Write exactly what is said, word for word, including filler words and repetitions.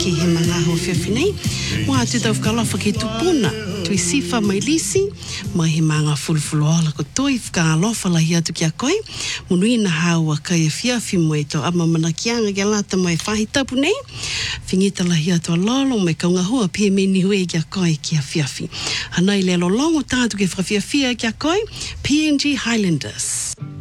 ki he mangaho whiawhinei. Mua tu tau whakalofa ki tupuna, tui sifa mai lisi, mai he manga fulufulu ola ko toi whakalofa lahi atu ki a koe. Munui na haua kai e whiawhi mo e to ama manakianga ki lata mai whahi tapu nei. Whingita lahi atu a lolo me kaunga hua pia me ni hue ki a koe ki a whiawhi. Hanai lelo longo tātu ke whawhiawhia ki a koe, P N G Highlanders.